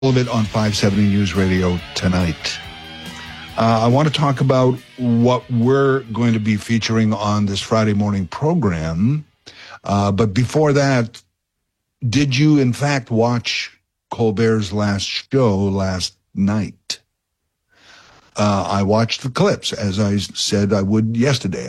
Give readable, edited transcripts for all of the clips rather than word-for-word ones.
All of it on 570 News Radio tonight. I want to talk about what we're going to be featuring on this Friday morning program. But before that, did you in fact watch Colbert's last show last night? I watched the clips, as I said I would yesterday.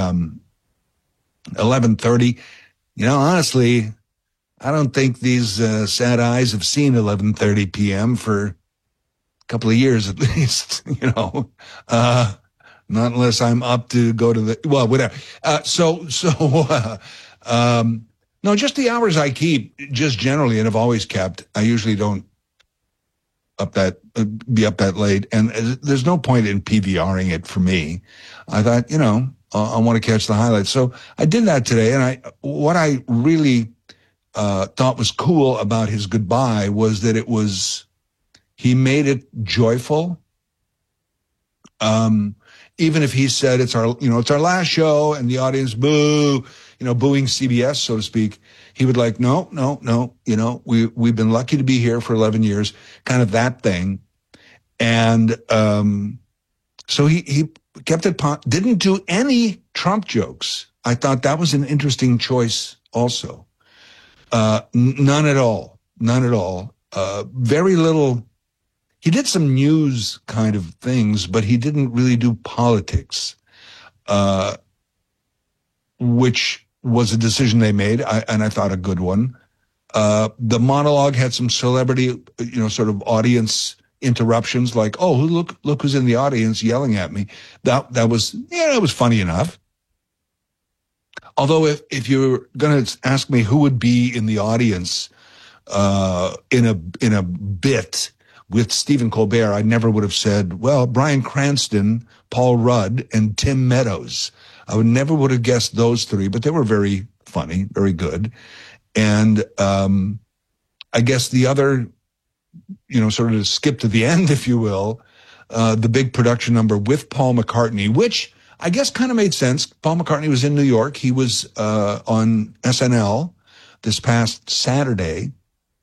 11:30. Honestly, I don't think these sad eyes have seen 11:30 p.m. for a couple of years at least, not unless I'm up to go to whatever. No, just the hours I keep, just generally, and have always kept. I usually don't be up that late, and there's no point in PVRing it for me. I thought, I want to catch the highlights. So I did that today, and what I really thought was cool about his goodbye was that he made it joyful. Even if he said it's our last show and the audience booing CBS, so to speak, he would no, we've been lucky to be here for 11 years, kind of that thing. And, so he kept it, didn't do any Trump jokes. I thought that was an interesting choice also. None at all. Very little. He did some news kind of things, but he didn't really do politics, which was a decision they made, and I thought a good one. The monologue had some celebrity, sort of audience interruptions, like, oh, look who's in the audience yelling at me. That was, it was funny enough. Although if you're going to ask me who would be in the audience in a bit with Stephen Colbert, I never would have said, well, Bryan Cranston, Paul Rudd, and Tim Meadows. I never would have guessed those three, but they were very funny, very good. And I guess the other, sort of to skip to the end, if you will, the big production number with Paul McCartney, which I guess kind of made sense. Paul McCartney was in New York. He was on SNL this past Saturday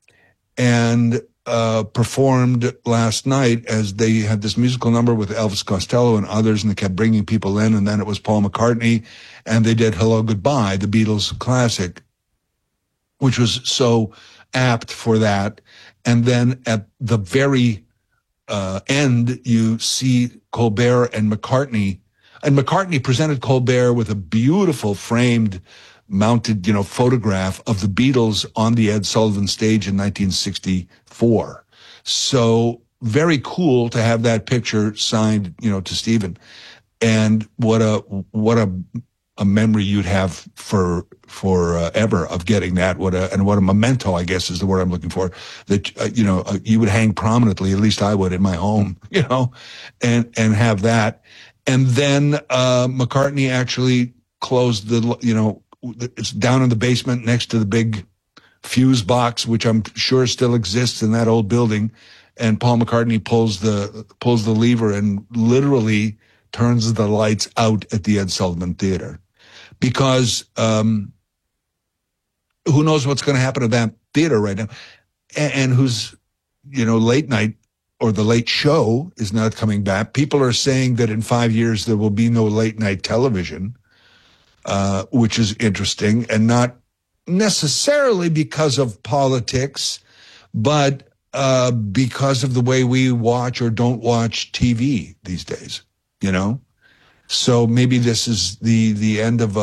and performed last night as they had this musical number with Elvis Costello and others, and they kept bringing people in, and then it was Paul McCartney, and they did Hello, Goodbye, the Beatles classic, which was so apt for that. And then at the very end, you see Colbert and McCartney. And McCartney presented Colbert with a beautiful framed, mounted, photograph of the Beatles on the Ed Sullivan stage in 1964. So very cool to have that picture signed, to Stephen. And what a memory you'd have for ever of getting that. What a memento, I guess, is the word I'm looking for, that, you would hang prominently, at least I would, in my home, and have that. And then McCartney actually closed it's down in the basement next to the big fuse box, which I'm sure still exists in that old building. And Paul McCartney pulls the lever and literally turns the lights out at the Ed Sullivan Theater, because who knows what's going to happen to that theater right now, and who's late night or the late show is not coming back. People are saying that in 5 years there will be no late night television, which is interesting, and not necessarily because of politics, but because of the way we watch or don't watch TV these days, So maybe this is the end of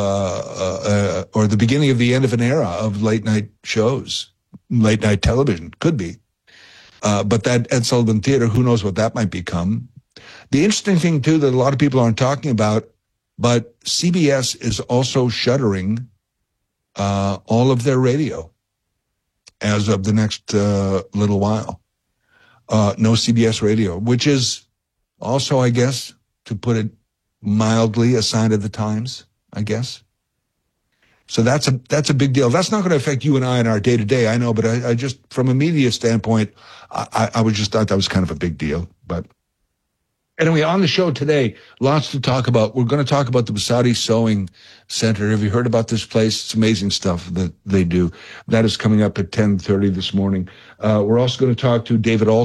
or the beginning of the end of an era of late night shows, late night television. Could be. But that Ed Sullivan Theater, who knows what that might become. The interesting thing, too, that a lot of people aren't talking about, but CBS is also shuttering all of their radio as of the next little while. No CBS radio, which is also, I guess, to put it mildly, a sign of the times, I guess. So that's a big deal. That's not going to affect you and I in our day to day, I know, but I just, from a media standpoint, I would just thought that was kind of a big deal. But Anyway, on the show today, lots to talk about. We're going to talk about the Basadi Sewing Center. Have you heard about this place? It's amazing stuff that they do. That is coming up at 10:30 this morning. We're also going to talk to David